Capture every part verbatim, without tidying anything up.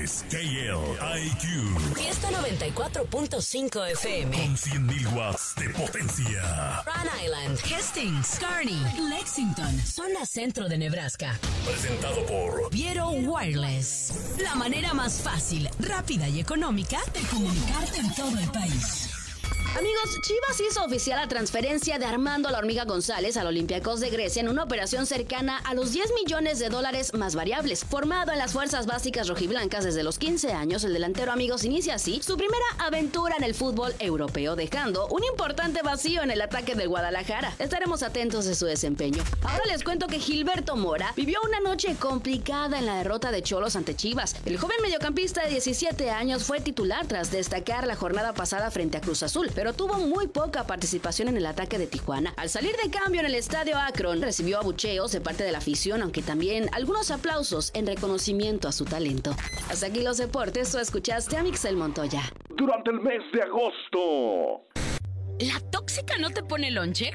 es K L I Q. Fiesta noventa y cuatro punto cinco F M. Con cien mil watts de potencia. Rhode Island, Hastings, Kearney, Lexington, zona centro de Nebraska. Presentado por Viero Wireless. La manera más fácil, rápida y económica de comunicarte en todo el país. Amigos, Chivas hizo oficial la transferencia de Armando La Hormiga González al Olympiacos de Grecia en una operación cercana a los diez millones de dólares más variables. Formado en las fuerzas básicas rojiblancas desde los quince años, el delantero, amigos, inicia así su primera aventura en el fútbol europeo, dejando un importante vacío en el ataque del Guadalajara. Estaremos atentos de su desempeño. Ahora les cuento que Gilberto Mora vivió una noche complicada en la derrota de Cholos ante Chivas. El joven mediocampista de diecisiete años fue titular tras destacar la jornada pasada frente a Cruz Azul, pero tuvo muy poca participación en el ataque de Tijuana. Al salir de cambio en el estadio Akron, recibió abucheos de parte de la afición, aunque también algunos aplausos en reconocimiento a su talento. Hasta aquí los deportes, tú escuchaste a Mixel Montoya. Durante el mes de agosto. ¿La tóxica no te pone lonche?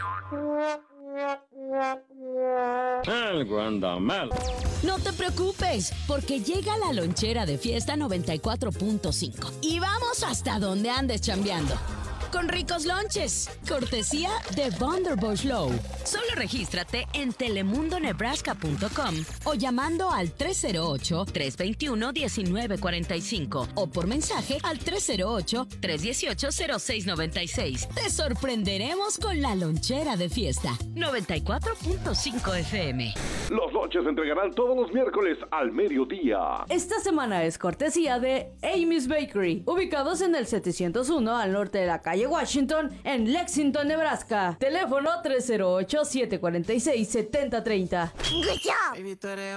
Algo anda mal. No te preocupes, porque llega la lonchera de Fiesta noventa y cuatro punto cinco y vamos hasta donde andes chambeando. Con ricos lonches, cortesía de Vonderbush Low. Solo regístrate en telemundo nebraska punto com o llamando al tres cero ocho, tres dos uno, uno nueve cuatro cinco o por mensaje al tres cero ocho, tres uno ocho, cero seis nueve seis. Te sorprenderemos con la lonchera de Fiesta noventa y cuatro punto cinco F M. Los lonches se entregarán todos los miércoles al mediodía. Esta semana es cortesía de Amy's Bakery, ubicados en el setecientos uno al norte de la calle Washington, en Lexington, Nebraska. Teléfono tres cero ocho, siete cuatro seis, siete cero tres cero. Good job.